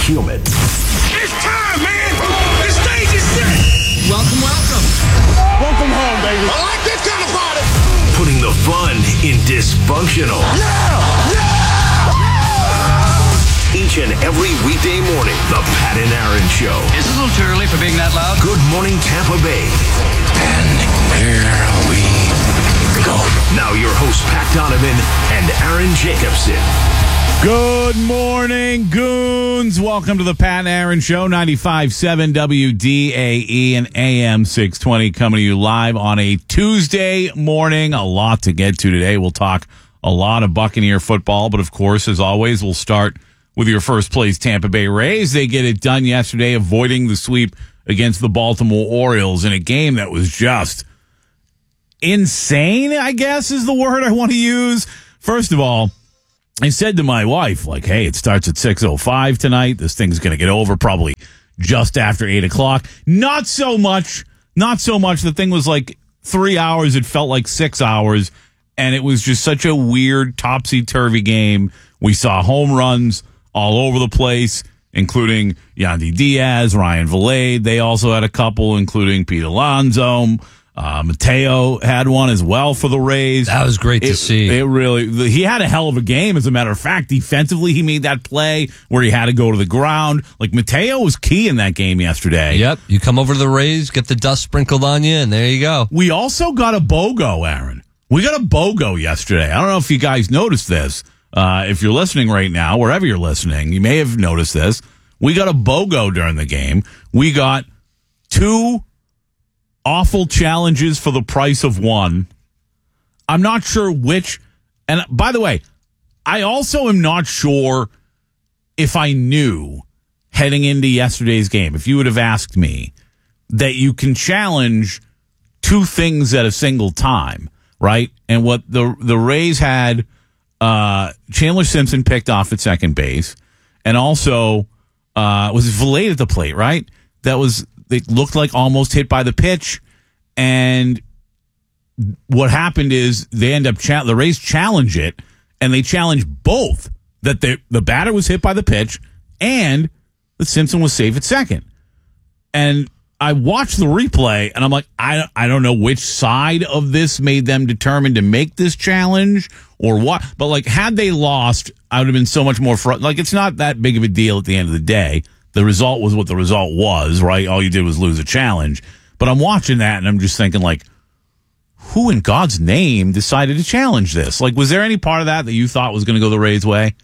human. It's time, man! The stage is set! Welcome. Welcome home, baby. I like this kind of party! Putting the fun in dysfunctional. Yeah! Each and every weekday morning, the Pat and Aaron Show. Is it a little too early for being that loud? Good morning, Tampa Bay. And here we go. Now your hosts, Pat Donovan and Aaron Jacobson. Good morning, goons. Welcome to the Pat and Aaron Show, 95.7 WDAE and AM 620, coming to you live on a Tuesday morning. A lot to get to today. We'll talk a lot of Buccaneer football, but of course, as always, we'll start with your first place Tampa Bay Rays. They get it done yesterday, avoiding the sweep against the Baltimore Orioles in a game that was just insane, I guess is the word I want to use. First of all, I said to my wife, like, hey, it starts at 6:05 tonight. This thing's going to get over probably just after 8 o'clock. Not so much. The thing was like 3 hours. It felt like 6 hours. And it was just such a weird, topsy-turvy game. We saw home runs all over the place, including Yandy Diaz, Ryan Vilade. They also had a couple, including Pete Alonso. Mateo had one as well for the Rays. That was great to see. He had a hell of a game. As a matter of fact, defensively, he made that play where he had to go to the ground. Like, Mateo was key in that game yesterday. Yep. You come over to the Rays, get the dust sprinkled on you, and there you go. We also got a BOGO, Aaron. We got a BOGO yesterday. I don't know if you guys noticed this. If you're listening right now, wherever you're listening, you may have noticed this. We got a BOGO during the game. We got 2 awful challenges for the price of one. I'm not sure which. And by the way, I also am not sure if I knew heading into yesterday's game, if you would have asked me, that you can challenge 2 things at a single time, right? And what the Rays had, Chandler Simpson picked off at second base, and also was Vilade at the plate, right? It looked like almost hit by the pitch, and what happened is they end up the Rays challenge it, and they challenge both that the batter was hit by the pitch and that Simpson was safe at second. And I watched the replay, and I'm like, I don't know which side of this made them determined to make this challenge or what. But, like, had they lost, I would have been so much more like, it's not that big of a deal at the end of the day. The result was what the result was, right? All you did was lose a challenge. But I'm watching that, and I'm just thinking, like, who in God's name decided to challenge this? Like, was there any part of that you thought was going to go the Rays' way?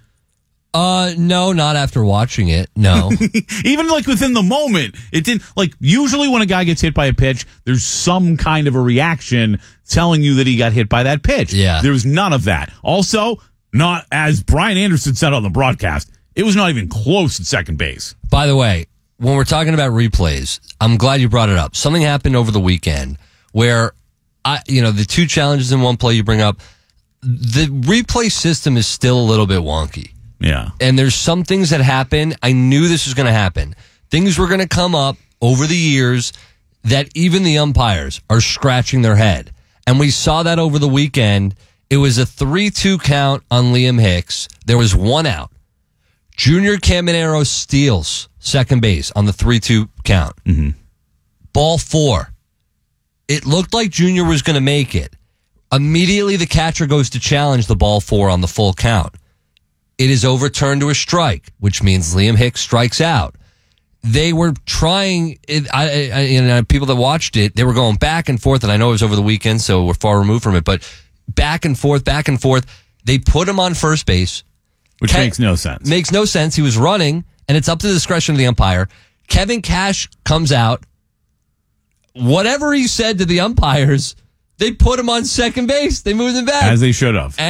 No, not after watching it. No. Even like within the moment, it didn't. Like, usually when a guy gets hit by a pitch, there's some kind of a reaction telling you that he got hit by that pitch. Yeah. There was none of that. Also, not, as Brian Anderson said on the broadcast, it was not even close at second base. By the way, when we're talking about replays, I'm glad you brought it up. Something happened over the weekend where the 2 challenges in one play you bring up, the replay system is still a little bit wonky. Yeah. And there's some things that happen. I knew this was going to happen. Things were going to come up over the years that even the umpires are scratching their head. And we saw that over the weekend. It was a 3-2 count on Liam Hicks. There was 1 out. Junior Caminero steals second base on the 3-2 count. Mm-hmm. Ball 4. It looked like Junior was going to make it. Immediately, the catcher goes to challenge the ball 4 on the full count. It is overturned to a strike, which means Liam Hicks strikes out. They were trying, people that watched it, they were going back and forth, and I know it was over the weekend, so we're far removed from it, but back and forth. They put him on first base. Which makes no sense. Makes no sense. He was running, and it's up to the discretion of the umpire. Kevin Cash comes out. Whatever he said to the umpires, they put him on second base. They moved him back. As they should have.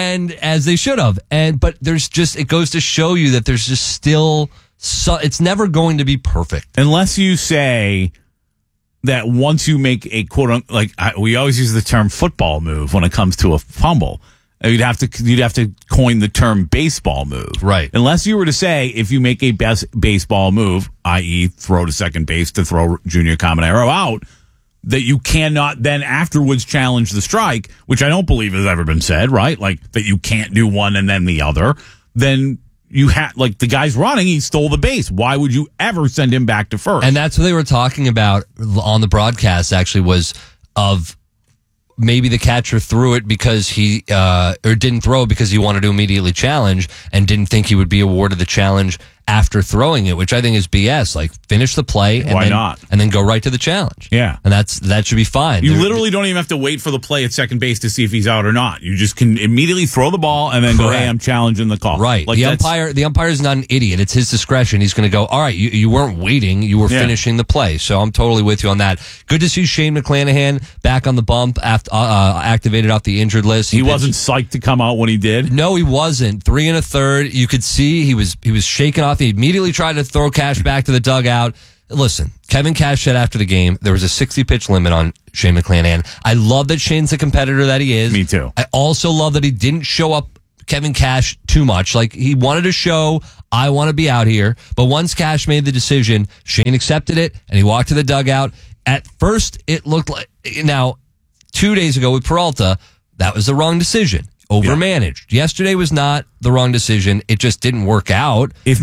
But it goes to show you that there's just still, it's never going to be perfect. Unless you say that once you make a quote, we always use the term football move when it comes to a fumble. You'd have to coin the term baseball move. Right. Unless you were to say if you make a baseball move, i.e. throw to second base to throw Junior Caminero out, that you cannot then afterwards challenge the strike, which I don't believe has ever been said, right? Like that you can't do one and then the other. Then you had like the guy's running, he stole the base. Why would you ever send him back to first? And that's what they were talking about on the broadcast, actually, was of maybe the catcher threw it because he, or didn't throw it because he wanted to immediately challenge and didn't think he would be awarded the challenge after throwing it, which I think is BS. Like, finish the play and Why not? And then go right to the challenge. Yeah. And that should be fine. You literally don't even have to wait for the play at second base to see if he's out or not. You just can immediately throw the ball and then go, hey, I'm challenging the call. Right. Like the umpire is not an idiot. It's his discretion. He's going to go, all right, you weren't waiting. You were finishing the play. So I'm totally with you on that. Good to see Shane McClanahan back on the bump after activated off the injured list. He wasn't psyched to come out when he did. No, he wasn't. 3 1/3. You could see he was shaking off. He immediately tried to throw Cash back to the dugout. Listen, Kevin Cash said after the game there was a 60-pitch limit on Shane McClanahan. I love that Shane's the competitor that he is. Me too. I also love that he didn't show up Kevin Cash too much. Like, he wanted to show, I want to be out here. But once Cash made the decision, Shane accepted it and he walked to the dugout. At first, it looked like, now, 2 days ago with Peralta, that was the wrong decision. Overmanaged. Yesterday was not the wrong decision. It just didn't work out. If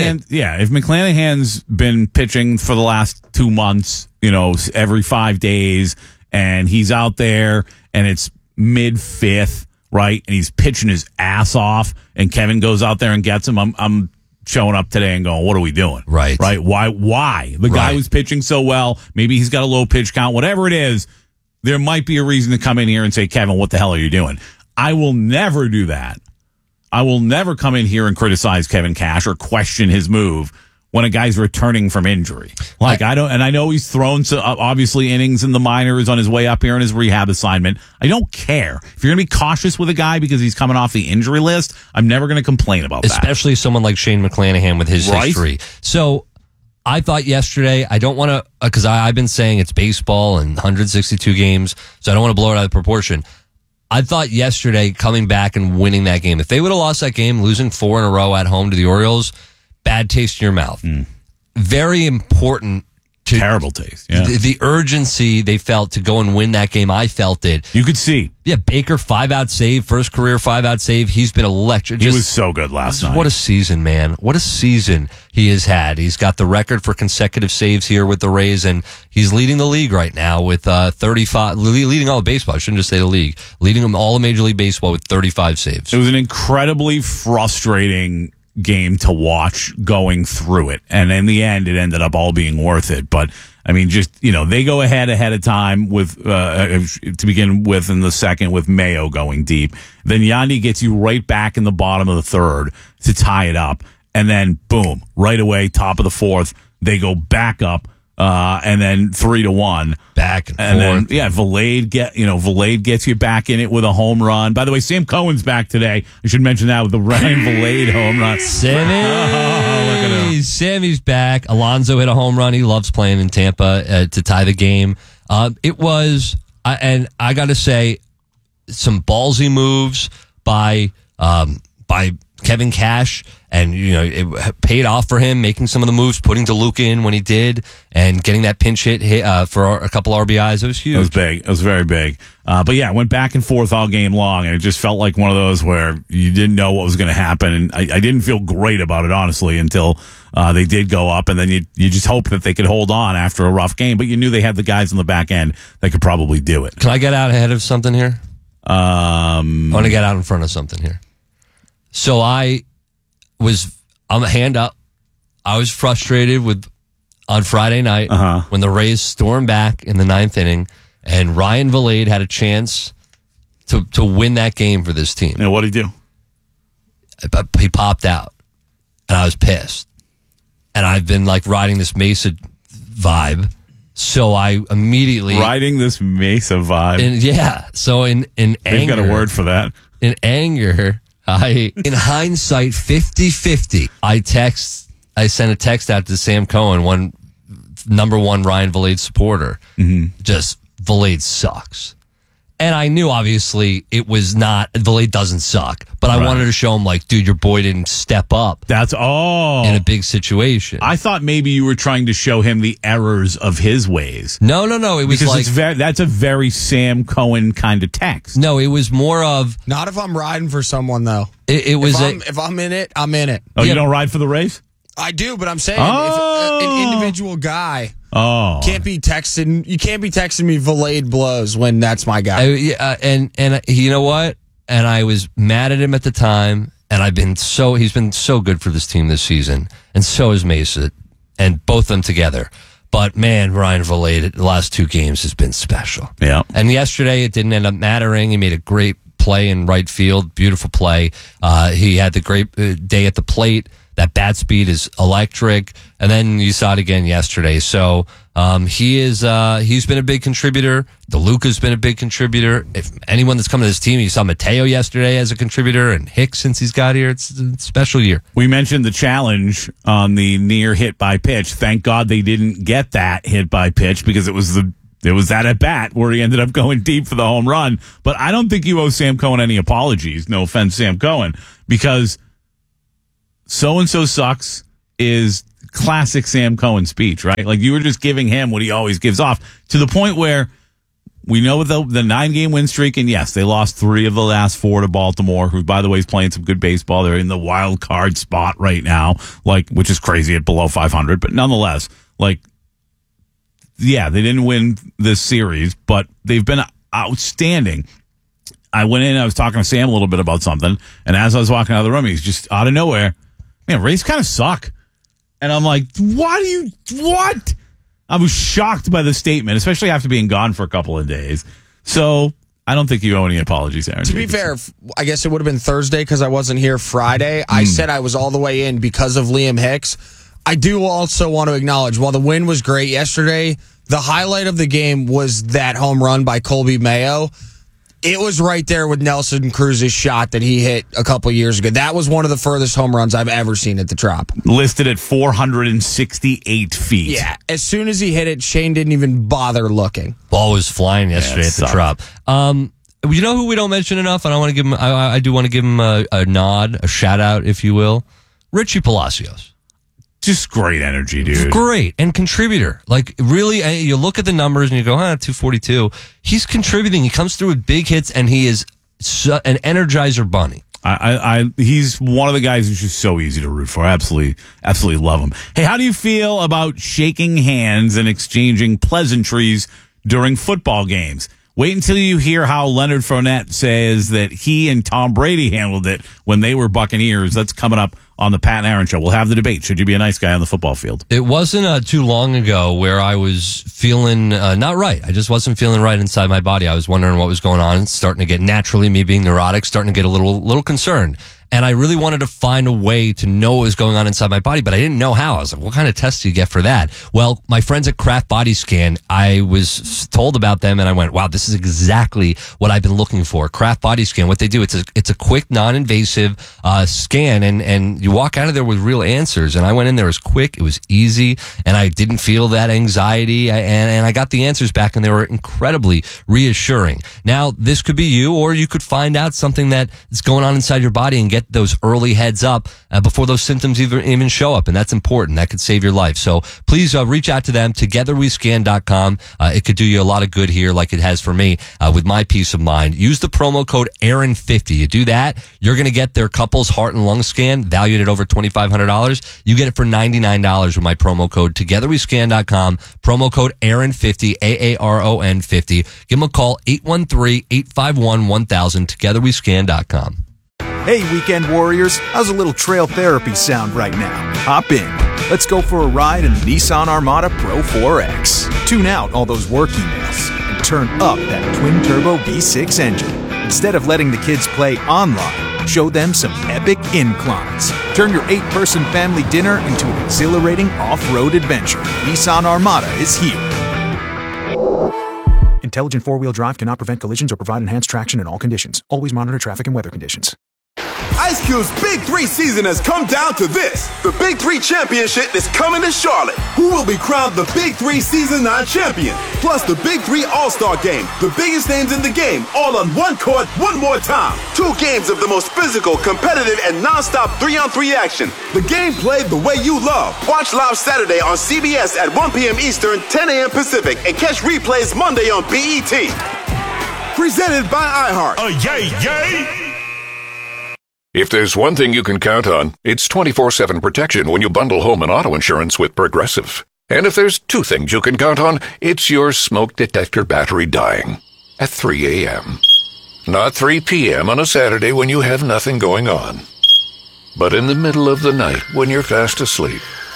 McClanahan's been pitching for the last 2 months, every 5 days, and he's out there and it's mid-fifth, right? And he's pitching his ass off, and Kevin goes out there and gets him. I'm showing up today and going, what are we doing? Right. Why? The guy was pitching so well. Maybe he's got a low pitch count, whatever it is. There might be a reason to come in here and say, Kevin, what the hell are you doing? I will never do that. I will never come in here and criticize Kevin Cash or question his move when a guy's returning from injury. I know he's thrown obviously innings in the minors on his way up here in his rehab assignment. I don't care. If you're going to be cautious with a guy because he's coming off the injury list, I'm never going to complain about that. Especially someone like Shane McClanahan with his history. So I thought yesterday, I don't want to, because I've been saying it's baseball and 162 games, so I don't want to blow it out of proportion. I thought yesterday, coming back and winning that game, if they would have lost that game, losing 4 in a row at home to the Orioles, bad taste in your mouth. Very important. Terrible taste. Yeah. The urgency they felt to go and win that game, I felt it. You could see. Yeah, Baker, 5-out save, first career 5-out save. He's been electric. He was so good last night. What a season, man. What a season he has had. He's got the record for consecutive saves here with the Rays, and he's leading the league right now with 35, leading all of baseball. I shouldn't just say the league. Leading them all of Major League Baseball with 35 saves. It was an incredibly frustrating game to watch going through it, and in the end it ended up all being worth it. But I mean, just they go ahead of time with to begin with in the second with Mayo going deep, then Yandy gets you right back in the bottom of the third to tie it up, and then boom, right away top of the fourth they go back up, and then 3-1 back and forth. Then Valade gets you back in it with a home run. By the way, Sam Cohen's back today. I should mention that with the Ryan Valade home run. Sammy, look at him. Sammy's back. Alonso hit a home run. He loves playing in Tampa to tie the game. It was, and I got to say, some ballsy moves by Kevin Cash, and it paid off for him, making some of the moves, putting DeLuca in when he did, and getting that pinch hit for a couple RBIs. It was huge. It was big. It was very big. But yeah, it went back and forth all game long, and it just felt like one of those where you didn't know what was going to happen, and I didn't feel great about it, honestly, until they did go up, and then you just hoped that they could hold on after a rough game, but you knew they had the guys on the back end that could probably do it. Can I get out ahead of something here? I want to get out in front of something here. So I'm a hand up. I was frustrated on Friday night when the Rays stormed back in the 9th inning, and Ryan Valade had a chance to win that game for this team. And what'd he do? He popped out, and I was pissed. And I've been riding this Mesa vibe, so I immediately riding this Mesa vibe. And yeah, so in anger, they've got a word for that. In anger. In hindsight, 50-50, I sent a text out to Sam Cohen, number one Ryan Valade supporter. Just, Valade sucks. And I knew, obviously, it was not, Valade doesn't suck. But I wanted to show him, dude, your boy didn't step up. That's all. In a big situation. I thought maybe you were trying to show him the errors of his ways. No. It was because that's a very Sam Cohen kind of text. No, it was more of... Not if I'm riding for someone, though. It was if I'm in it, I'm in it. Oh, you don't ride for the race? I do, but I'm saying if an individual guy can't be texting. You can't be texting me Valade blows when that's my guy. And you know what? And I was mad at him at the time. And he's been so good for this team this season, and so is Mesa, and both of them together. But man, Ryan Valade, the last 2 games has been special. Yeah. And yesterday it didn't end up mattering. He made a great play in right field, beautiful play. He had the great day at the plate. That bat speed is electric. And then you saw it again yesterday. So he's been a big contributor. DeLuca's been a big contributor. If anyone that's come to this team, you saw Mateo yesterday as a contributor, and Hicks since he's got here. It's a special year. We mentioned the challenge on the near hit by pitch. Thank God they didn't get that hit by pitch, because it was that at bat where he ended up going deep for the home run. But I don't think you owe Sam Cohen any apologies. No offense, Sam Cohen, because so-and-so sucks is classic Sam Cohen speech, right? Like, you were just giving him what he always gives off, to the point where we know the 9-game win streak, and yes, they lost 3 of the last 4 to Baltimore, who, by the way, is playing some good baseball. They're in the wild card spot right now, which is crazy at below 500, but nonetheless, yeah, they didn't win this series, but they've been outstanding. I went in, I was talking to Sam a little bit about something, and as I was walking out of the room, he's just out of nowhere, man, Rays kind of suck. And I'm like, what? I was shocked by the statement, especially after being gone for a couple of days. So I don't think you owe any apologies, Aaron. To be fair, I guess it would have been Thursday because I wasn't here Friday. I said I was all the way in because of Liam Hicks. I do also want to acknowledge, while the win was great yesterday, the highlight of the game was that home run by Colby Mayo. It was right there with Nelson Cruz's shot that he hit a couple years ago. That was one of the furthest home runs I've ever seen at the Trop. Listed at 468 feet. Yeah. As soon as he hit it, Shane didn't even bother looking. Ball was flying yesterday at the Trop. You know who we don't mention enough? And I want to give him. I do want to give him a nod, a shout out, if you will. Richie Palacios. Just great energy, dude. Great. And contributor. Like, really, you look at the numbers and you go, 242. He's contributing. He comes through with big hits, and he is an energizer bunny. He's one of the guys who's just so easy to root for. I absolutely love him. Hey, how do you feel about shaking hands and exchanging pleasantries during football games? Wait until you hear how Leonard Fournette says that he and Tom Brady handled it when they were Buccaneers. That's coming up on the Pat and Aaron Show. We'll have the debate. Should you be a nice guy on the football field? It wasn't too long ago where I was feeling not right. I just wasn't feeling right inside my body. I was wondering what was going on. Starting to get, naturally, me being neurotic, starting to get a little concerned. And I really wanted to find a way to know what was going on inside my body, but I didn't know how. I was like, what kind of tests do you get for that? Well, my friends at Kraft Body Scan, I was told about them, and I went, wow, this is exactly what I've been looking for. Kraft Body Scan, what they do, it's a quick, non-invasive scan, and you walk out of there with real answers. And I went in there, it was quick, it was easy, and I didn't feel that anxiety, and I got the answers back, and they were incredibly reassuring. Now, this could be you, or you could find out something that is going on inside your body and get those early heads up before those symptoms even show up, and that's important. That could save your life. So please reach out to them, togetherwescan.com. It could do you a lot of good here, like it has for me with my peace of mind. Use the promo code Aaron50. You do that, you're going to get their couples heart and lung scan valued at over $2,500. You get it for $99 with my promo code togetherwescan.com. Promo code Aaron50, AARON 50. Give them a call, 813-851-1000, togetherwescan.com. Hey, Weekend Warriors, how's a little trail therapy sound right now? Hop in. Let's go for a ride in the Nissan Armada Pro 4X. Tune out all those work emails and turn up that twin-turbo V6 engine. Instead of letting the kids play online, show them some epic inclines. Turn your 8-person family dinner into an exhilarating off-road adventure. Nissan Armada is here. Intelligent four-wheel drive cannot prevent collisions or provide enhanced traction in all conditions. Always monitor traffic and weather conditions. Ice Cube's Big 3 season has come down to this. The Big 3 Championship is coming to Charlotte. Who will be crowned the Big 3 Season 9 champion? Plus the Big 3 All-Star Game. The biggest names in the game, all on one court, one more time. 2 games of the most physical, competitive, and non-stop 3-on-3 action. The game played the way you love. Watch live Saturday on CBS at 1 p.m. Eastern, 10 a.m. Pacific, and catch replays Monday on BET. Presented by iHeart. Yay! If there's one thing you can count on, it's 24/7 protection when you bundle home and auto insurance with Progressive. And if there's two things you can count on, it's your smoke detector battery dying at 3 a.m. Not 3 p.m. on a Saturday when you have nothing going on, but in the middle of the night when you're fast asleep.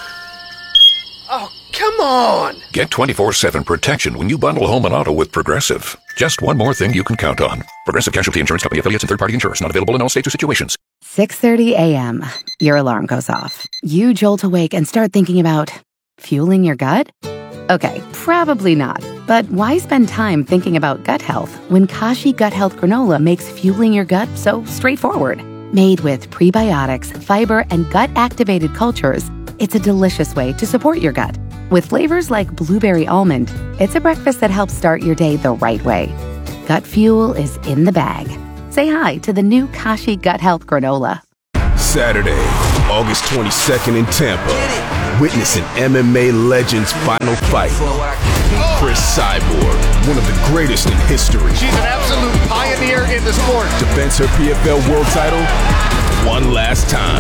Oh, come on! Get 24/7 protection when you bundle home and auto with Progressive. Just one more thing you can count on. Progressive Casualty Insurance Company affiliates and third-party insurers. Not available in all states or situations. 6:30 a.m. Your alarm goes off. You jolt awake and start thinking about fueling your gut? Okay, probably not. But why spend time thinking about gut health when Kashi Gut Health Granola makes fueling your gut so straightforward? Made with prebiotics, fiber, and gut-activated cultures, it's a delicious way to support your gut. With flavors like blueberry almond, it's a breakfast that helps start your day the right way. Gut fuel is in the bag. Say hi to the new Kashi Gut Health Granola. Saturday, August 22nd in Tampa. Witness an MMA legend's final fight. Chris Cyborg, one of the greatest in history. She's an absolute pioneer in the sport. Defends her PFL world title one last time.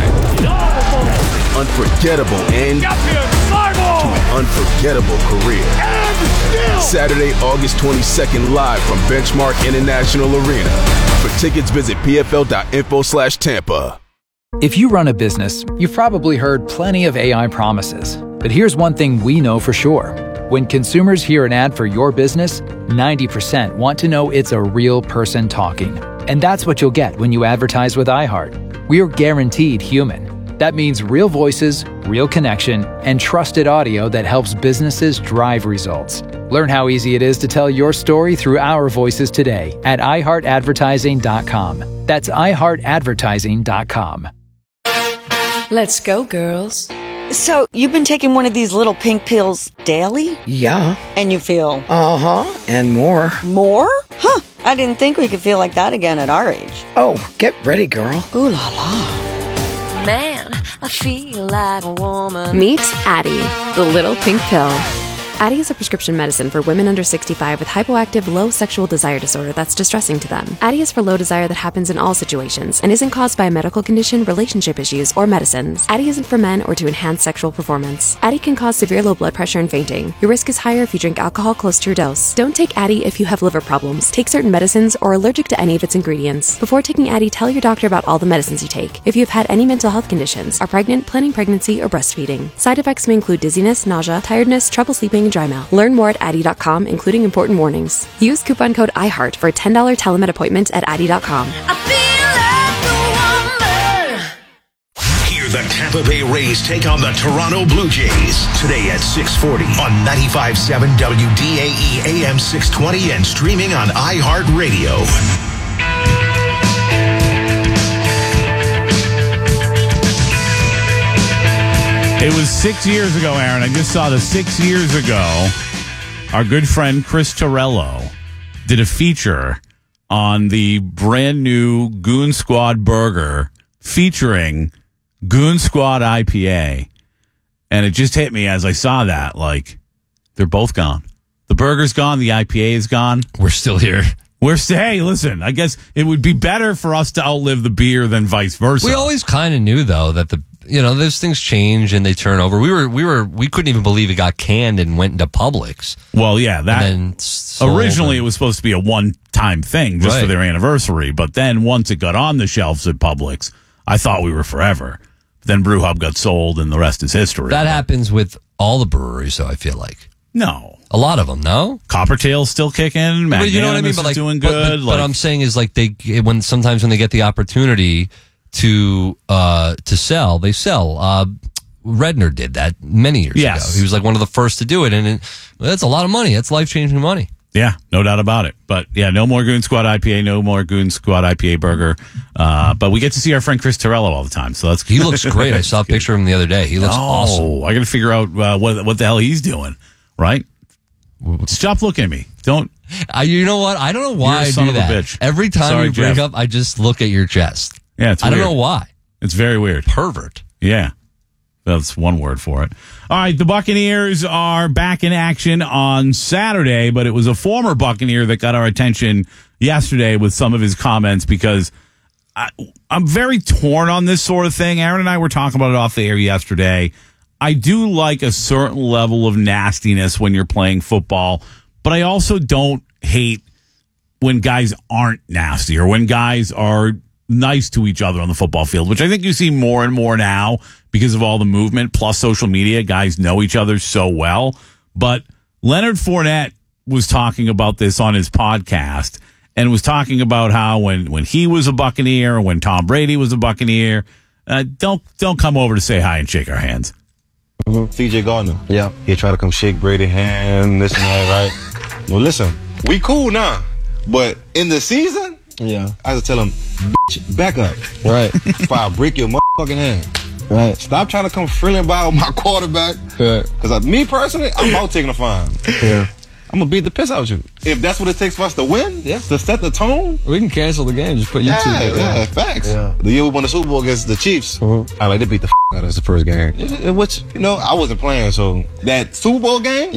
Unforgettable end to an unforgettable career. Saturday, August 22nd, live from Benchmark International Arena. For tickets, visit pfl.info/Tampa. If you run a business, you've probably heard plenty of AI promises. But here's one thing we know for sure. When consumers hear an ad for your business, 90% want to know it's a real person talking. And that's what you'll get when you advertise with iHeart. We're guaranteed human. That means real voices, real connection, and trusted audio that helps businesses drive results. Learn how easy it is to tell your story through our voices today at iHeartAdvertising.com. That's iHeartAdvertising.com. Let's go, girls. So, you've been taking one of these little pink pills daily? Yeah. And you feel? Uh-huh. And more. More? Huh. I didn't think we could feel like that again at our age. Oh, get ready, girl. Ooh la la. Man, I feel like a woman. Meet Addyi, the little pink pill. Addyi is a prescription medicine for women under 65 with hypoactive low sexual desire disorder that's distressing to them. Addyi is for low desire that happens in all situations and isn't caused by a medical condition, relationship issues, or medicines. Addyi isn't for men or to enhance sexual performance. Addyi can cause severe low blood pressure and fainting. Your risk is higher if you drink alcohol close to your dose. Don't take Addyi if you have liver problems, take certain medicines, or are allergic to any of its ingredients. Before taking Addyi, tell your doctor about all the medicines you take. If you've had any mental health conditions, are pregnant, planning pregnancy, or breastfeeding. Side effects may include dizziness, nausea, tiredness, trouble sleeping, and dry mouth. Learn more at Addyi.com, including important warnings. Use coupon code IHEART for a $10 telemed appointment at Addyi.com. Hear the Tampa Bay Rays take on the Toronto Blue Jays today at 6:40 on 95.7 WDAE AM 620 and streaming on iHeartRadio. It was 6 years ago, Aaron. I just saw this 6 years ago. Our good friend Chris Torello did a feature on the brand new Goon Squad burger featuring Goon Squad IPA. And it just hit me as I saw that, like, they're both gone. The burger's gone. The IPA is gone. We're still here. Hey, listen, I guess it would be better for us to outlive the beer than vice versa. We always kind of knew, though, that those things change and they turn over. We couldn't even believe it got canned and went into Publix. Well, yeah, originally it was supposed to be a one-time thing just for their anniversary. But then once it got on the shelves at Publix, I thought we were forever. Then Brew Hub got sold and the rest is history. That happens with all the breweries, though, I feel like. No. A lot of them, no? Coppertail's still kicking. But you know what I mean? But doing good. But I'm saying is like sometimes when they get the opportunity to sell, they sell. Redner did that many years ago. He was like one of the first to do it, and that's a lot of money. That's life-changing money. Yeah, no doubt about it. But yeah, no more Goon Squad IPA, no more Goon Squad IPA burger. But we get to see our friend Chris Torello all the time, so that's good. He looks great. I saw a picture of him the other day. He looks awesome. I got to figure out what the hell he's doing. Right? Stop looking at me. Don't. You know what? I don't know why I do that. Bitch. Every time you break up, I just look at your chest. Yeah, it's weird. I don't know why. It's very weird. Pervert. Yeah. That's one word for it. All right, the Buccaneers are back in action on Saturday, but it was a former Buccaneer that got our attention yesterday with some of his comments because I'm very torn on this sort of thing. Aaron and I were talking about it off the air yesterday. I do like a certain level of nastiness when you're playing football, but I also don't hate when guys aren't nasty or when guys are nice to each other on the football field, which I think you see more and more now because of all the movement plus social media. Guys know each other so well. But Leonard Fournette was talking about this on his podcast and was talking about how when he was a Buccaneer, when Tom Brady was a Buccaneer, don't come over to say hi and shake our hands. CJ Gardner. Yeah. He tried to come shake Brady's hand, this and that, right? Well, listen, we cool now. But in the season, I had to tell him, bitch, back up. Right. Before I break your motherfucking hand. Right. Stop trying to come frilling by with my quarterback. Because me personally, I'm out taking a fine. Yeah. I'm going to beat the piss out of you. If that's what it takes for us to win, to set the tone. We can cancel the game. Just put you two there. Yeah, facts. Yeah. The year we won the Super Bowl against the Chiefs, I like to beat the out of us the first game. Which, I wasn't playing, so that Super Bowl game,